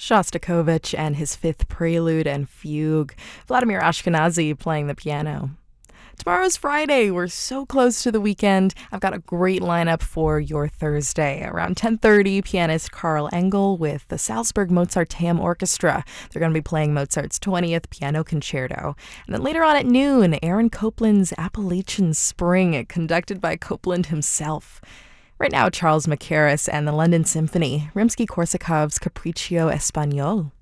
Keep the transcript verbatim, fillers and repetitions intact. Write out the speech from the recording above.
Shostakovich and his Fifth Prelude and Fugue. Vladimir Ashkenazy playing the piano. Tomorrow's Friday. We're so close to the weekend. I've got a great lineup for your Thursday. Around ten thirty, pianist Karl Engel with the Salzburg Mozarteum Orchestra. They're going to be playing Mozart's twentieth Piano Concerto. And then later on at noon, Aaron Copland's Appalachian Spring, conducted by Copland himself. Right now, Charles Mackerras and the London Symphony, Rimsky-Korsakov's Capriccio Espagnol.